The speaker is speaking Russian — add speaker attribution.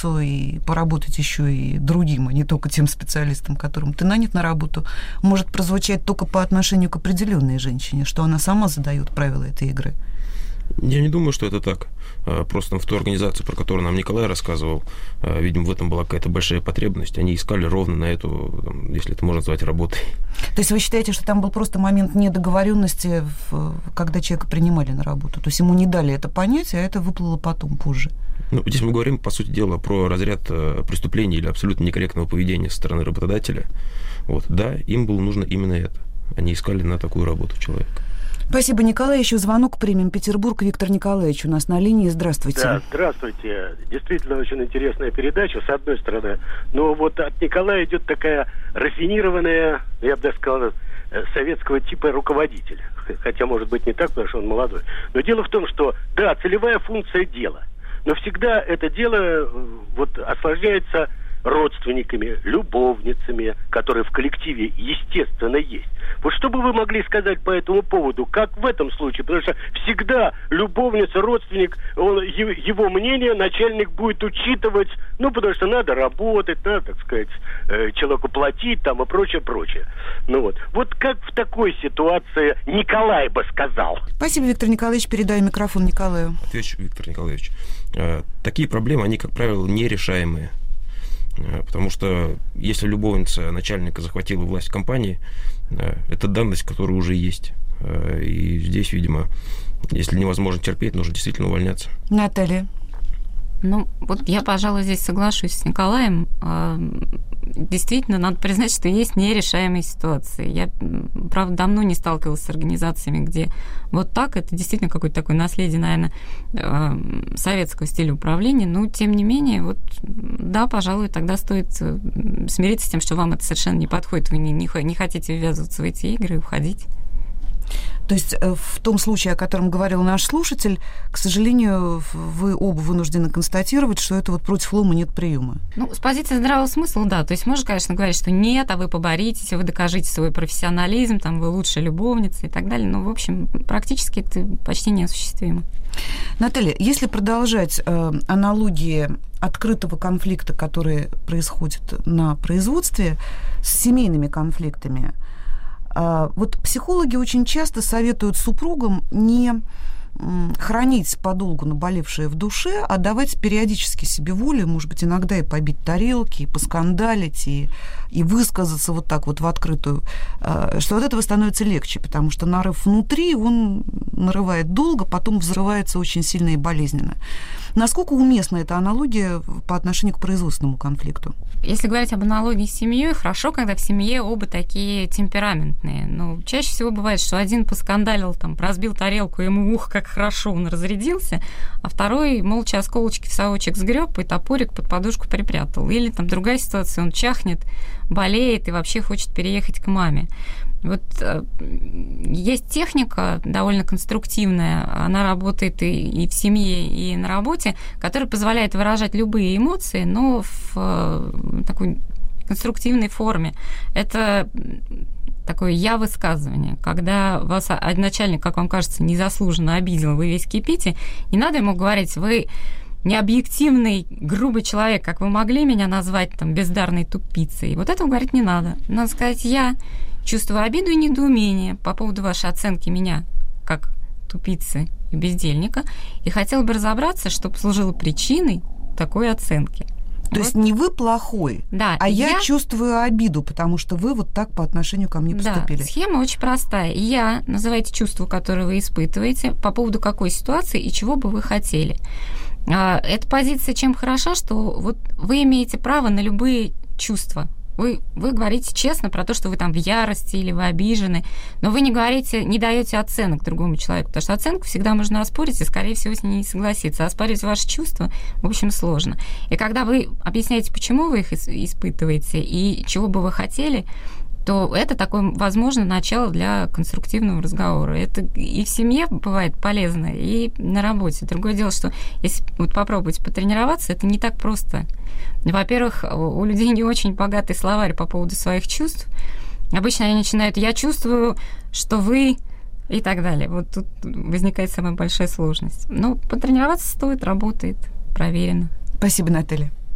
Speaker 1: лицо и поработать еще и другим, а не только тем специалистам, которым ты нанят на работу, может прозвучать только по отношению к определенной женщине, что она сама задает правила этой игры.
Speaker 2: Я не думаю, что это так. Просто в ту организацию, про которую нам Николай рассказывал, видимо, в этом была какая-то большая потребность. Они искали ровно на эту, если это можно назвать, работой.
Speaker 1: То есть вы считаете, что там был просто момент недоговоренности, когда человека принимали на работу? То есть ему не дали это понять, а это выплыло потом, позже?
Speaker 2: Ну, здесь мы говорим, по сути дела, про разряд преступлений или абсолютно некорректного поведения со стороны работодателя. Вот. Да, им было нужно именно это. Они искали на такую работу человека.
Speaker 1: Спасибо, Николай. Еще звонок примем. Петербург. Виктор Николаевич у нас на линии. Здравствуйте.
Speaker 3: Да, здравствуйте. Действительно, очень интересная передача, с одной стороны. Но вот от Николая идет такая рафинированная, я бы даже сказал, советского типа руководитель. Хотя, может быть, не так, потому что он молодой. Но дело в том, что, да, целевая функция дела. Но всегда это дело вот осложняется родственниками, любовницами, которые в коллективе, естественно, есть. Вот что бы вы могли сказать по этому поводу, как в этом случае? Потому что всегда любовница, родственник, его мнение начальник будет учитывать, ну, потому что надо работать, надо, так сказать, человеку платить там и прочее, прочее. Ну вот. Вот как в такой ситуации Николай бы сказал?
Speaker 1: Спасибо, Виктор Николаевич. Передаю микрофон Николаю.
Speaker 2: Отвечу, Виктор Николаевич. Такие проблемы, они, как правило, нерешаемые. Потому что если любовница начальника захватила власть в компании, это данность, которая уже есть. И здесь, видимо, если невозможно терпеть, нужно действительно увольняться.
Speaker 1: Наталья.
Speaker 4: Ну, вот я, пожалуй, здесь соглашусь с Николаем. Действительно, надо признать, что есть нерешаемые ситуации. Я, правда, давно не сталкивалась с организациями, где вот так, это действительно какое-то такое наследие, наверное, советского стиля управления, но, тем не менее, вот, да, пожалуй, тогда стоит смириться с тем, что вам это совершенно не подходит, вы не хотите ввязываться в эти игры и уходить.
Speaker 1: То есть в том случае, о котором говорил наш слушатель, к сожалению, вы оба вынуждены констатировать, что это вот против лома нет приема.
Speaker 4: Ну, с позиции здравого смысла, да. То есть можно, конечно, говорить, что нет, а вы поборитесь, вы докажите свой профессионализм, там, вы лучшая любовница и так далее. Но, в общем, практически это почти неосуществимо.
Speaker 1: Наталья, если продолжать аналогии открытого конфликта, который происходит на производстве, с семейными конфликтами, вот психологи очень часто советуют супругам не хранить подолгу наболевшее в душе, а давать периодически себе волю, может быть, иногда и побить тарелки, и поскандалить, и высказаться вот так вот в открытую, что от этого становится легче, потому что нарыв внутри, он нарывает долго, потом взрывается очень сильно и болезненно. Насколько уместна эта аналогия по отношению к производственному конфликту?
Speaker 4: Если говорить об аналогии с семьей, хорошо, когда в семье оба такие темпераментные. Но чаще всего бывает, что один поскандалил, там, разбил тарелку, ему как хорошо он разрядился, а второй молча осколочки в совочек сгреб и топорик под подушку припрятал. Или там другая ситуация, он чахнет, болеет и вообще хочет переехать к маме. Вот есть техника довольно конструктивная, она работает и в семье, и на работе, которая позволяет выражать любые эмоции, но в такой конструктивной форме. Это такое я-высказывание. Когда вас начальник, как вам кажется, незаслуженно обидел, вы весь кипите, не надо ему говорить, вы необъективный, грубый человек, как вы могли меня назвать там бездарной тупицей. Вот этого говорить не надо. Надо сказать, я чувствую обиду и недоумение по поводу вашей оценки меня как тупицы и бездельника, и хотела бы разобраться, что послужило причиной такой оценки.
Speaker 1: То есть не вы плохой,
Speaker 4: да,
Speaker 1: а я чувствую обиду, потому что вы вот так по отношению ко мне поступили.
Speaker 4: Да, схема очень простая. Я, называйте чувство, которое вы испытываете, по поводу какой ситуации и чего бы вы хотели. Эта позиция чем хороша, что вот вы имеете право на любые чувства. Вы говорите честно про то, что вы там в ярости или вы обижены, но вы не говорите, не даете оценок другому человеку, потому что оценку всегда можно оспорить и, скорее всего, с ней не согласиться. А оспорить ваши чувства, в общем, сложно. И когда вы объясняете, почему вы их испытываете и чего бы вы хотели, то это такое, возможно, начало для конструктивного разговора. Это и в семье бывает полезно, и на работе. Другое дело, что если вот попробовать потренироваться, это не так просто. Во-первых, у людей не очень богатый словарь по поводу своих чувств. Обычно они начинают «я чувствую, что вы…» и так далее. Вот тут возникает самая большая сложность. Но потренироваться стоит, работает, проверено.
Speaker 1: Спасибо, Наталья.